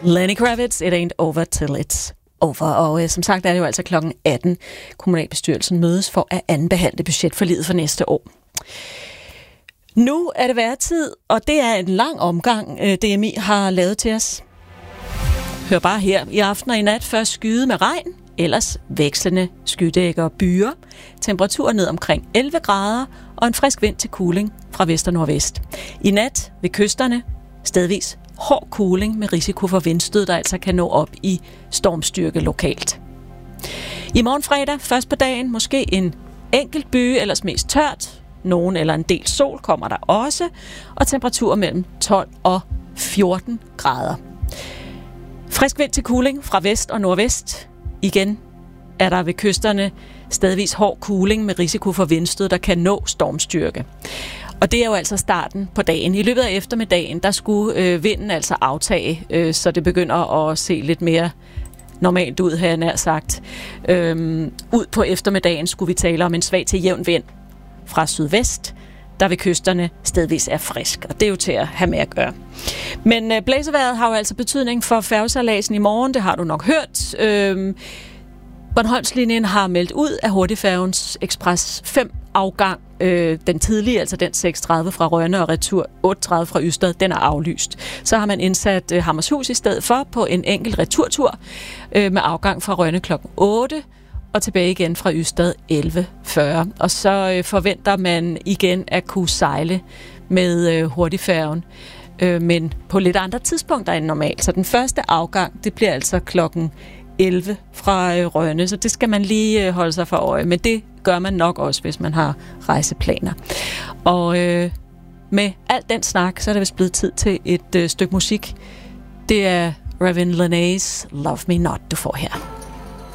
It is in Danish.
Lenny Kravitz, It Ain't Over Till It's Over. Og som sagt er det jo altså klokken 18. Kommunalbestyrelsen mødes for at andenbehandle budgetforliget for næste år. Nu er det værtid, og det er en lang omgang, DMI har lavet til os. Hør bare her. I aften og i nat først skyde med regn, ellers vekslende skydækker og byer. Temperaturen ned omkring 11 grader og en frisk vind til kuling fra vest og nordvest. I nat ved kysterne stedvis hård kuling med risiko for vindstød, der altså kan nå op i stormstyrke lokalt. I morgen fredag, først på dagen, måske en enkelt by, ellers mest tørt. Nogen eller en del sol kommer der også, og temperaturer mellem 12 og 14 grader. Frisk vind til kuling fra vest og nordvest. Igen er der ved kysterne stedvis hård kuling med risiko for vindstød, der kan nå stormstyrke. Og det er jo altså starten på dagen. I løbet af eftermiddagen, der skulle vinden altså aftage, så det begynder at se lidt mere normalt ud, har jeg nær sagt. Ud på eftermiddagen skulle vi tale om en svag til jævn vind fra sydvest, der ved kysterne stedvis er frisk, og det er jo til at have med at gøre. Men blæsevejret har jo altså betydning for færgesejladsen i morgen, det har du nok hørt. Bornholmslinjen har meldt ud af hurtigfærgens Express 5 afgang. Den tidlige, altså den 6.30 fra Rønne og retur 8.30 fra Ystad, den er aflyst. Så har man indsat Hammershus i stedet for på en enkelt returtur med afgang fra Rønne kl. 8 og tilbage igen fra Ystad 11.40. Og så forventer man igen at kunne sejle med hurtigfærgen, men på lidt andre tidspunkter end normalt. Så den første afgang, det bliver altså klokken 11 fra Rønne, så det skal man lige holde sig for øje. Men det gør man nok også, hvis man har rejseplaner. Og med alt den snak, så er det vist blevet tid til et stykke musik. Det er Ravin Lenae's Love Me Not, du får her.